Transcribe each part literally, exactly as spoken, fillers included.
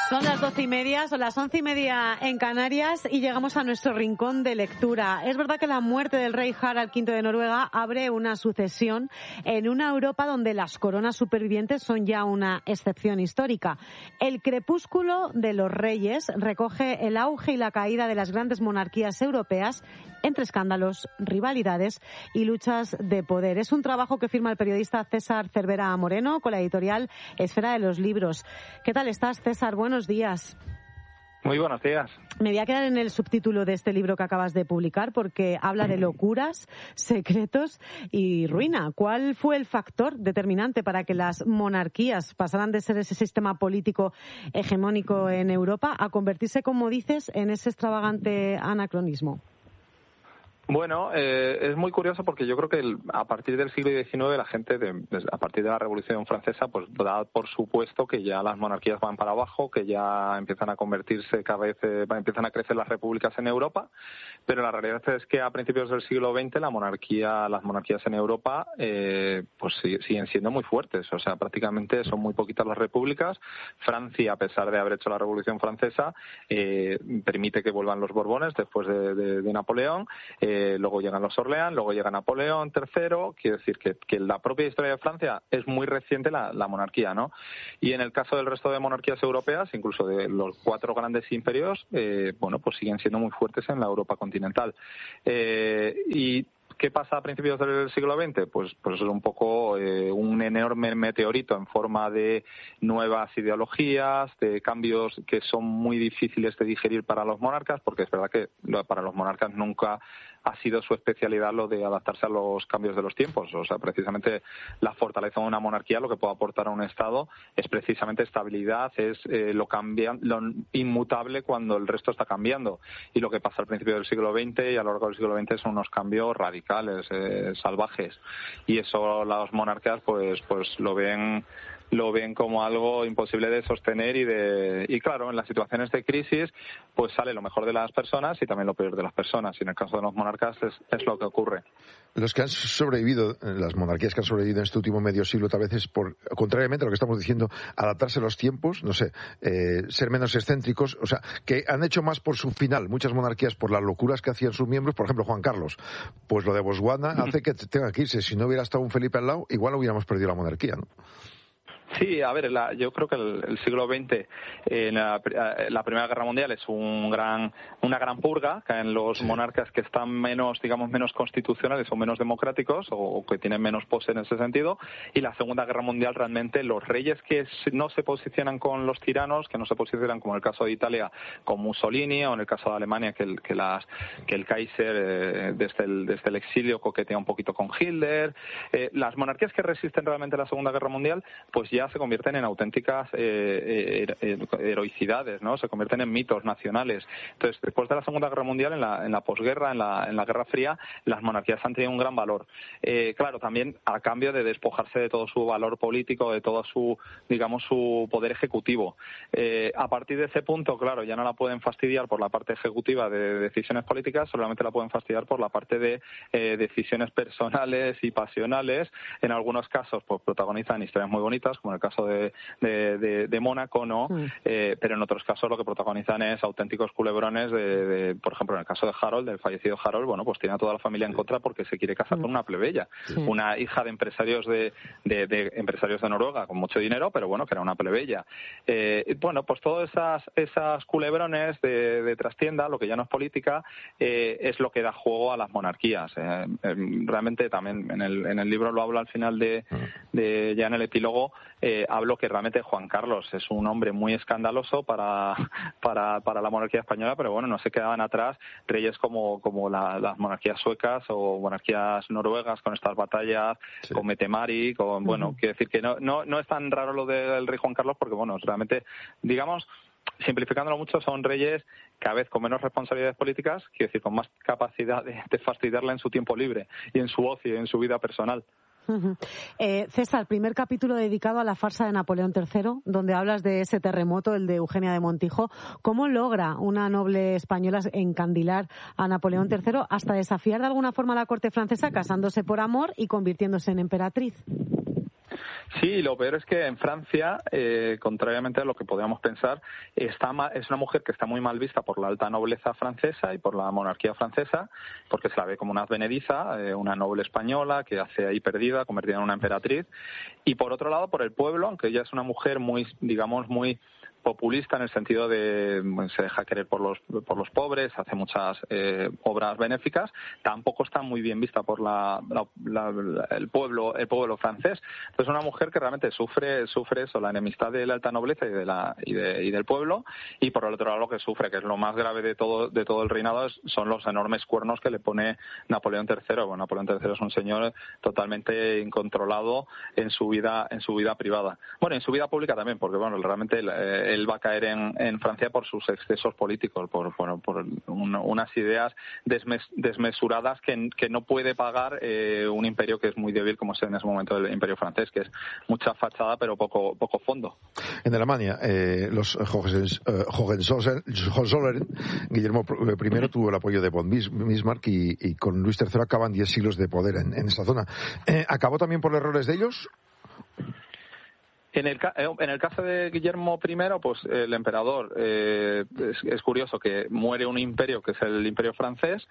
Son las doce y media, son las once y media en Canarias y llegamos a nuestro rincón de lectura. Es verdad que la muerte del rey Harald quinto de Noruega abre una sucesión en una Europa donde las coronas supervivientes son ya una excepción histórica. El crepúsculo de los reyes recoge el auge y la caída de las grandes monarquías europeas entre escándalos, rivalidades y luchas de poder. Es un trabajo que firma el periodista César Cervera Moreno con la editorial Esfera de los Libros. ¿Qué tal estás, César? Buenos días. Muy buenos días. Me voy a quedar en el subtítulo de este libro que acabas de publicar porque habla de locuras, secretos y ruina. ¿Cuál fue el factor determinante para que las monarquías pasaran de ser ese sistema político hegemónico en Europa a convertirse, como dices, en ese extravagante anacronismo? Bueno, eh, es muy curioso porque yo creo que el, a partir del siglo diecinueve la gente, de, de, a partir de la Revolución Francesa, pues da por supuesto que ya las monarquías van para abajo, que ya empiezan a convertirse cada vez, eh, empiezan a crecer las repúblicas en Europa, pero la realidad es que a principios del siglo veinte la monarquía, las monarquías en Europa, eh, pues siguen siendo muy fuertes, o sea, prácticamente son muy poquitas las repúblicas. Francia, a pesar de haber hecho la Revolución Francesa, eh, permite que vuelvan los Borbones después de, de, de Napoleón. Eh, Eh, luego llegan los Orleans, luego llega Napoleón tercero, quiere decir que, que la propia historia de Francia es muy reciente la, la monarquía, ¿no? Y en el caso del resto de monarquías europeas, incluso de los cuatro grandes imperios, eh, bueno, pues siguen siendo muy fuertes en la Europa continental. Eh, y ¿qué pasa a principios del siglo veinte? Pues, pues es un poco eh, un enorme meteorito en forma de nuevas ideologías, de cambios que son muy difíciles de digerir para los monarcas, porque es verdad que para los monarcas nunca ha sido su especialidad lo de adaptarse a los cambios de los tiempos. O sea, precisamente la fortaleza de una monarquía, lo que puede aportar a un Estado, es precisamente estabilidad, es eh, lo, cambia, lo inmutable cuando el resto está cambiando. Y lo que pasa al principio del siglo veinte y a lo largo del siglo veinte son unos cambios radicales, eh, salvajes. Y eso las monarquías pues, pues lo ven... lo ven como algo imposible de sostener y de y claro, en las situaciones de crisis pues sale lo mejor de las personas y también lo peor de las personas, y en el caso de los monarcas es, es lo que ocurre. Los que han sobrevivido, las monarquías que han sobrevivido en este último medio siglo, tal vez es por, contrariamente a lo que estamos diciendo, adaptarse a los tiempos, no sé, eh, ser menos excéntricos, o sea, que han hecho más por su final, muchas monarquías por las locuras que hacían sus miembros, por ejemplo Juan Carlos, pues lo de Botswana hace que tenga que irse, si no hubiera estado un Felipe al lado, igual hubiéramos perdido la monarquía, ¿no? Sí, a ver, la, yo creo que el, el siglo veinte, eh, la, la Primera Guerra Mundial es un gran, una gran purga, caen los monarcas que están menos, digamos, menos constitucionales o menos democráticos o, o que tienen menos pose en ese sentido, y la Segunda Guerra Mundial realmente los reyes que no se posicionan con los tiranos, que no se posicionan como en el caso de Italia con Mussolini o en el caso de Alemania que el, que las, que el Kaiser eh, desde, el, desde el exilio coquetea un poquito con Hitler, eh, las monarquías que resisten realmente a la Segunda Guerra Mundial, pues ya se convierten en auténticas eh, eh, heroicidades, ¿no? Se convierten en mitos nacionales. Entonces, después de la Segunda Guerra Mundial, en la, en la posguerra, en la, en la Guerra Fría, las monarquías han tenido un gran valor. Eh, claro, también a cambio de despojarse de todo su valor político, de todo su, digamos, su poder ejecutivo. Eh, a partir de ese punto, claro, ya no la pueden fastidiar por la parte ejecutiva de decisiones políticas, solamente la pueden fastidiar por la parte de eh, decisiones personales y pasionales. En algunos casos, pues protagonizan historias muy bonitas, como en el caso de, de, de, de Mónaco, ¿no? Mm. Eh, pero en otros casos lo que protagonizan es auténticos culebrones de, de, por ejemplo, en el caso de Harold, del fallecido Harold, bueno, pues tiene a toda la familia en contra porque se quiere casar mm. con una plebeya, sí. una hija de empresarios de, de, de empresarios de Noruega con mucho dinero, pero bueno, que era una plebeya. Eh, bueno, pues todas esas, esas culebrones de, de trastienda, lo que ya no es política, eh, es lo que da juego a las monarquías. Eh, eh, realmente también en el, en el libro lo hablo al final de, de ya en el epílogo, eh, hablo que realmente Juan Carlos es un hombre muy escandaloso para, para, para la monarquía española, pero bueno, no se quedaban atrás reyes como, como la, las monarquías suecas o monarquías noruegas con estas batallas, sí. con Mette-Marit, con, bueno, uh-huh. quiero decir que no, no, no es tan raro lo del rey Juan Carlos porque, bueno, realmente, digamos, simplificándolo mucho, son reyes cada vez con menos responsabilidades políticas, quiero decir, con más capacidad de, de fastidiarla en su tiempo libre y en su ocio y en su vida personal. Uh-huh. Eh, César, primer capítulo dedicado a la farsa de Napoleón tercero, donde hablas de ese terremoto, el de Eugenia de Montijo. ¿Cómo logra una noble española encandilar a Napoleón tercero hasta desafiar de alguna forma a la corte francesa, casándose por amor y convirtiéndose en emperatriz? Sí, lo peor es que en Francia, eh, contrariamente a lo que podríamos pensar, está ma- es una mujer que está muy mal vista por la alta nobleza francesa y por la monarquía francesa, porque se la ve como una advenediza, eh, una noble española que hace ahí perdida, convertida en una emperatriz. Y por otro lado, por el pueblo, aunque ella es una mujer muy, digamos, muy populista en el sentido de bueno, se deja querer por los por los pobres, hace muchas eh, obras benéficas, tampoco está muy bien vista por la, la, la, el pueblo el pueblo francés. Entonces, una mujer que realmente sufre sufre eso, la enemistad de la alta nobleza y de la y, de, y del pueblo, y por el otro lado lo que sufre, que es lo más grave de todo de todo el reinado, es, son los enormes cuernos que le pone Napoleón tercero. Bueno, Napoleón tercero es un señor totalmente incontrolado en su vida en su vida privada. Bueno, en su vida pública también, porque bueno, realmente eh, él va a caer en, en Francia por sus excesos políticos, por, por, por un, unas ideas desmes, desmesuradas que, que no puede pagar eh, un imperio que es muy débil como es en ese momento el imperio francés, que es mucha fachada pero poco poco fondo. En Alemania, eh, los Hohenzollern, Guillermo primero tuvo el apoyo de von Bismarck y, y con Luis tercero acaban diez siglos de poder en, en esa zona. Eh, ¿Acabó también por errores de ellos? En el, en el caso de Guillermo primero, pues el emperador, eh, es, es curioso que muere un imperio que es el imperio francés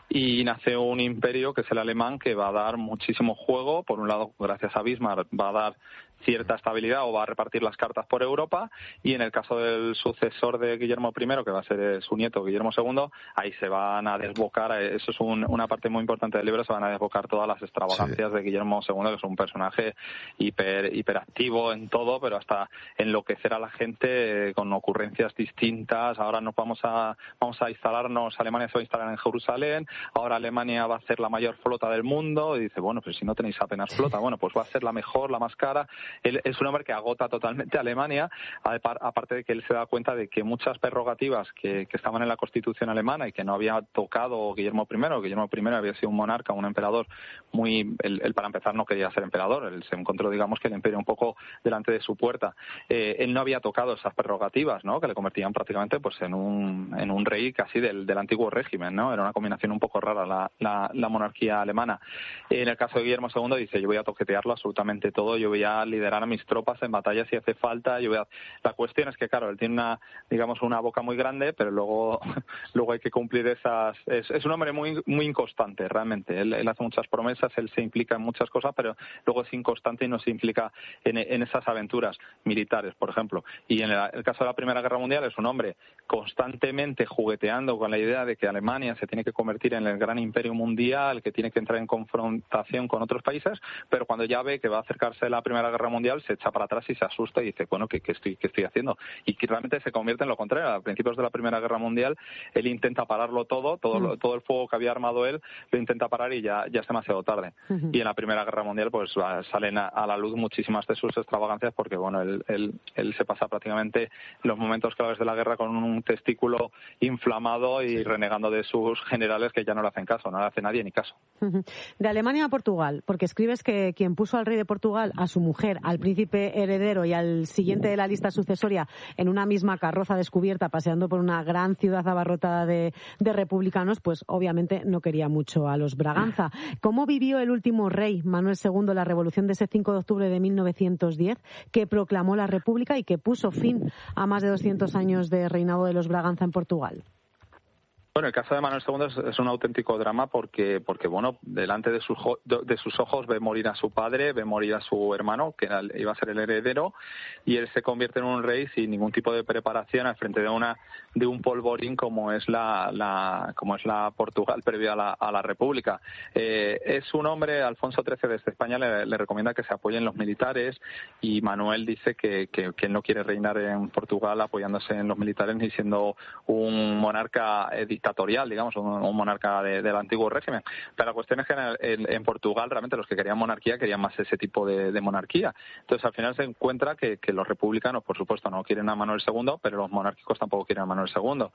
y nace un imperio que es el alemán, que va a dar muchísimo juego. Por un lado, gracias a Bismarck, va a dar cierta estabilidad o va a repartir las cartas por Europa, y en el caso del sucesor de Guillermo primero, que va a ser su nieto Guillermo segundo, ahí se van a desbocar, eso es un, una parte muy importante del libro, se van a desbocar todas las extravagancias sí. de Guillermo segundo, que es un personaje hiper hiperactivo en todo, pero hasta enloquecer a la gente eh, con ocurrencias distintas. Ahora nos vamos a vamos a instalarnos, Alemania se va a instalar en Jerusalén, ahora Alemania va a ser la mayor flota del mundo, y dice, bueno, pues si no tenéis apenas flota, bueno, pues va a ser la mejor, la más cara. Él es un hombre que agota totalmente a Alemania, aparte de que él se da cuenta de que muchas prerrogativas que, que estaban en la Constitución alemana y que no había tocado Guillermo primero, Guillermo primero había sido un monarca, un emperador muy, él, él para empezar no quería ser emperador, él se encontró, digamos, que el imperio un poco delante de su puerta. Eh, él no había tocado esas prerrogativas, ¿no?, que le convertían prácticamente pues en un en un rey casi del, del antiguo régimen, ¿no? Era una combinación un poco rara la, la, la monarquía alemana. En el caso de Guillermo segundo dice, yo voy a toquetearlo absolutamente todo, yo voy a liderar a mis tropas en batalla si hace falta. Yo voy a... La cuestión es que, claro, él tiene una, digamos, una boca muy grande, pero luego luego hay que cumplir esas... Es, es un hombre muy muy inconstante, realmente. Él, él hace muchas promesas, él se implica en muchas cosas, pero luego es inconstante y no se implica en, en esas aventuras militares, por ejemplo. Y en el, el caso de la Primera Guerra Mundial es un hombre constantemente jugueteando con la idea de que Alemania se tiene que convertir en el gran imperio mundial, que tiene que entrar en confrontación con otros países, pero cuando ya ve que va a acercarse la Primera Guerra Mundial se echa para atrás y se asusta y dice, bueno, ¿qué, qué, estoy, qué estoy haciendo? Y que realmente se convierte en lo contrario. A principios de la Primera Guerra Mundial él intenta pararlo todo, todo, mm. todo el fuego que había armado él lo intenta parar y ya, ya es demasiado tarde. Uh-huh. Y en la Primera Guerra Mundial pues salen a, a la luz muchísimas de sus extravagancias, porque bueno, él, él, él se pasa prácticamente los momentos claves de la guerra con un testículo inflamado y renegando de sus generales que ya no le hacen caso, no le hace nadie ni caso. Uh-huh. De Alemania a Portugal, porque escribes que quien puso al rey de Portugal, a su mujer, al príncipe heredero y al siguiente de la lista sucesoria en una misma carroza descubierta paseando por una gran ciudad abarrotada de, de republicanos, pues obviamente no quería mucho a los Braganza. ¿Cómo vivió el último rey, Manuel segundo, la revolución de ese cinco de octubre de mil novecientos diez, que proclamó la República y que puso fin a más de doscientos años de reinado de los Braganza en Portugal? Bueno, el caso de Manuel segundo es, es un auténtico drama porque, porque bueno, delante de sus, de sus ojos ve morir a su padre, ve morir a su hermano, que era, iba a ser el heredero, y él se convierte en un rey sin ningún tipo de preparación al frente de una de un polvorín como es la, la como es la Portugal previa a la, a la República. Eh, es un hombre, Alfonso trece desde España le, le recomienda que se apoyen los militares, y Manuel dice que, que, que él no quiere reinar en Portugal apoyándose en los militares ni siendo un monarca eh, dictatorial, digamos, un, un monarca de, del antiguo régimen. Pero la cuestión es que en, en, en Portugal realmente los que querían monarquía querían más ese tipo de, de monarquía. Entonces al final se encuentra que, que los republicanos, por supuesto, no quieren a Manuel segundo, pero los monárquicos tampoco quieren a Manuel segundo.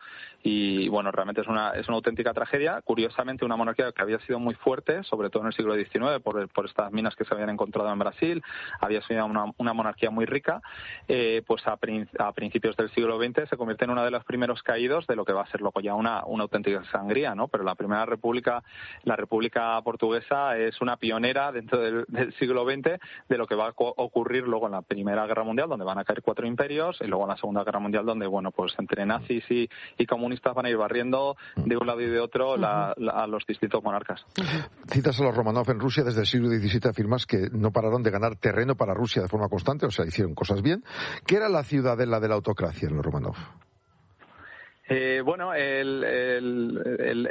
Y bueno, realmente es una, es una auténtica tragedia. Curiosamente, una monarquía que había sido muy fuerte, sobre todo en el siglo diecinueve, por, por estas minas que se habían encontrado en Brasil, había sido una, una monarquía muy rica, eh, pues a, prin, a principios del siglo veinte se convierte en uno de los primeros caídos de lo que va a ser luego ya una una auténtica sangría, ¿no? Pero la primera república, la República Portuguesa, es una pionera dentro del, del siglo veinte de lo que va a ocurrir luego en la Primera Guerra Mundial, donde van a caer cuatro imperios, y luego en la Segunda Guerra Mundial, donde, bueno, pues entre nazis y, y comunistas van a ir barriendo de un lado y de otro la, la, a los distintos monarcas. Citas a los Romanov en Rusia desde el siglo diecisiete, afirmas que no pararon de ganar terreno para Rusia de forma constante, o sea, hicieron cosas bien. ¿Qué era la ciudadela de la autocracia en los Romanov? Eh, bueno, el, el, el,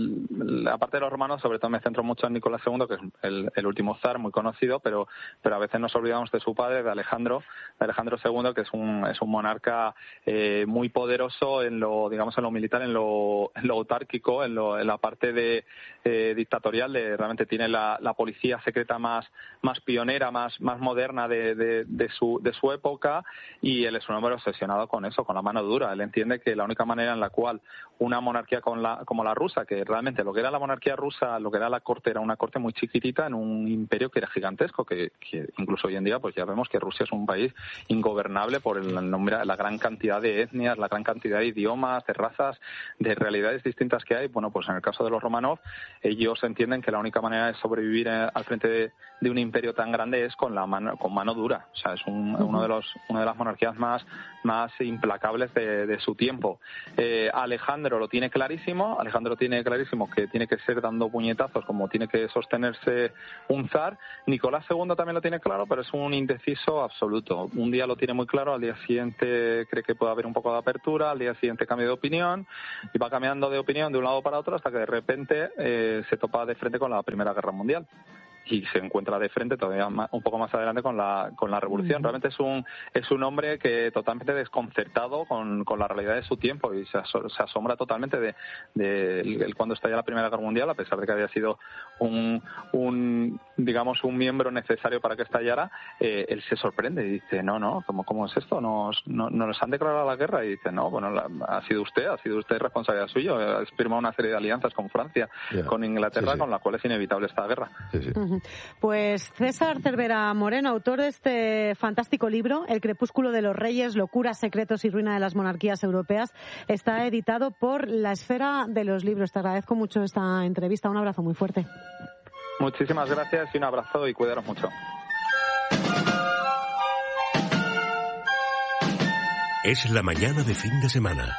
el, la parte de los romanos, sobre todo me centro mucho en Nicolás segundo, que es el, el último zar, muy conocido, pero, pero a veces nos olvidamos de su padre, de Alejandro, de Alejandro segundo, que es un, es un monarca eh, muy poderoso en lo, digamos, en lo militar, en lo, en lo autárquico, en, lo, en la parte de eh, dictatorial, de, realmente tiene la, la policía secreta más, más pionera, más, más moderna de, de, de, su, de su época, y él es un hombre obsesionado con eso, con la mano dura. Él entiende que la única manera en la cual una monarquía con la, como la rusa, que realmente lo que era la monarquía rusa, lo que era la corte, era una corte muy chiquitita en un imperio que era gigantesco, que, que incluso hoy en día pues ya vemos que Rusia es un país ingobernable por el nombre, la gran cantidad de etnias, la gran cantidad de idiomas, de razas, de realidades distintas que hay. Bueno, pues en el caso de los Romanov, ellos entienden que la única manera de sobrevivir eh, al frente de, de un imperio tan grande es con la mano, con mano dura. O sea, es un, uh-huh. uno de los, una de las monarquías más, más implacables de, de su tiempo. Eh, Alejandro lo tiene clarísimo, Alejandro tiene clarísimo que tiene que ser dando puñetazos como tiene que sostenerse un zar. Nicolás segundo también lo tiene claro, pero es un indeciso absoluto. Un día lo tiene muy claro, al día siguiente cree que puede haber un poco de apertura, al día siguiente cambia de opinión y va cambiando de opinión de un lado para otro hasta que de repente eh, se topa de frente con la Primera Guerra Mundial y se encuentra de frente todavía más, un poco más adelante con la con la revolución. Realmente es un es un hombre que totalmente desconcertado con, con la realidad de su tiempo y se, aso, se asombra totalmente de, de el, cuando estalla la Primera Guerra Mundial, a pesar de que había sido un un digamos un miembro necesario para que estallara. Eh, él se sorprende y dice no no cómo cómo es esto, nos no, nos han declarado la guerra, y dice no bueno la, ha sido usted ha sido usted responsabilidad suyo, ha firmado una serie de alianzas con Francia, yeah. con Inglaterra, sí, sí. con la cual es inevitable esta guerra. Sí, sí. Uh-huh. Pues César Cervera Moreno, autor de este fantástico libro, El crepúsculo de los reyes, locuras, secretos y ruina de las monarquías europeas, está editado por La Esfera de los Libros. Te agradezco mucho esta entrevista. Un abrazo muy fuerte. Muchísimas gracias y un abrazo y cuidaros mucho. Es la mañana de fin de semana.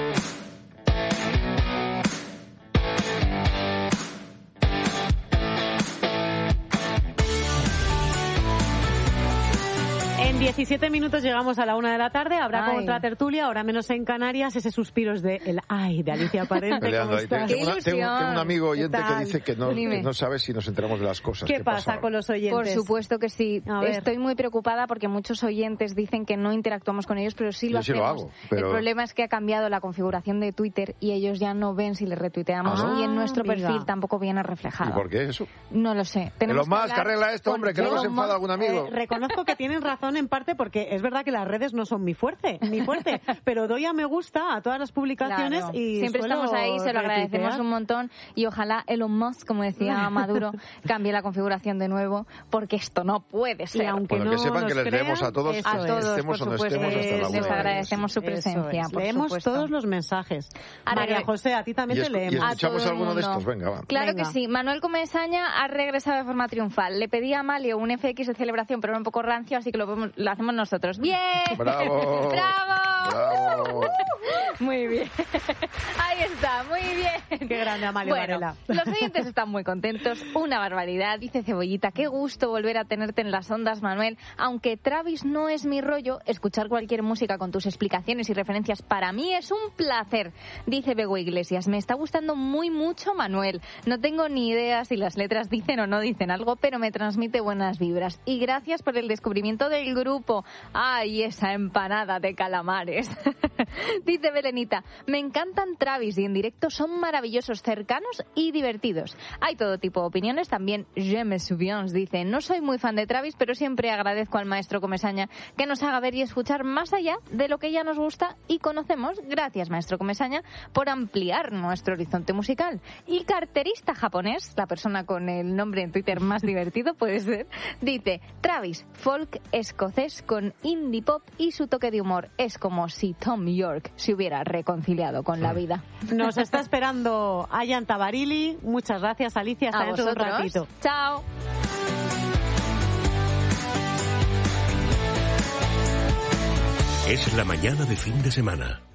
En diecisiete minutos llegamos a la una de la tarde. Habrá Ay. otra tertulia, ahora menos en Canarias. Ese suspiros de el ay de Alicia Parente. ¿Cómo estás? Tengo, una, tengo, tengo un amigo oyente que dice que no, Dime. que no sabe si nos enteramos de las cosas. ¿Qué, ¿Qué pasa pasa con los oyentes? Por supuesto que sí. A ver. Estoy muy preocupada porque muchos oyentes dicen que no interactuamos con ellos, pero sí lo Yo sí hacemos. lo hago, pero... El problema es que ha cambiado la configuración de Twitter y ellos ya no ven si les retuiteamos, ¿Ah, y en nuestro amiga. perfil tampoco viene reflejado. ¿Y por qué eso? No lo sé. Elon que Musk, hablar arregla esto, con hombre, que luego se Elon enfada Musk. algún amigo. Eh, reconozco que tienen razón en parte, porque es verdad que las redes no son mi fuerte, mi fuerte, pero doy a me gusta a todas las publicaciones. Claro. Y siempre suelo estamos ahí, se lo agradecemos retuitear. un montón, y ojalá Elon Musk, como decía Maduro, cambie la configuración de nuevo, porque esto no puede ser. Y aunque Bueno, no que sepan nos que les crean, leemos a todos, eso a es. todos, estemos por o no supuesto. estemos hasta la Les una de la agradecemos su Eso presencia, es. por Leemos supuesto. todos los mensajes. Ahora, María José, a ti también Y, te escu- y leemos. A escuchamos todo el alguno de mundo. estos, venga, va. Claro Venga. que sí. Manuel Comesaña ha regresado de forma triunfal. Le pedí a Amalio un F X de celebración, pero era un poco rancio, así que lo, podemos- lo hacemos nosotros. ¡Bien! ¡Bravo! ¡Bravo! ¡Bravo! Muy bien. Ahí está, muy bien. Qué grande, Amalio Bueno, Varela. los oyentes están muy contentos. Una barbaridad. Dice Cebollita, qué gusto volver a tenerte en las ondas, Manuel. Aunque Travis no es mi rollo, escuchar cualquier música con tus explicaciones y referencias para mí es un placer. Dice Bego Iglesias, me está gustando muy mucho, Manuel. No tengo ni idea si las letras dicen o no dicen algo, pero me transmite buenas vibras. Y gracias por el descubrimiento del grupo. ¡Ay, esa empanada de calamares! Dice Belenita, me encantan Travis y en directo son maravillosos, cercanos y divertidos. Hay todo tipo de opiniones, también Je me souviens dice, no soy muy fan de Travis, pero siempre agradezco al maestro Comesaña que nos haga ver y escuchar más allá de lo que ya nos gusta y conocemos. Gracias, maestro Comesaña, por ampliar nuestro horizonte musical. Y carterista japonés, la persona con el nombre en Twitter más divertido puede ser, dice, Travis, folk escocés con indie pop y su toque de humor. Es como si Tom York York se hubiera reconciliado con la vida. Nos está esperando Ayaan Tabarili. Muchas gracias, Alicia. Hasta dentro de un ratito. Chao. Es la mañana de fin de semana.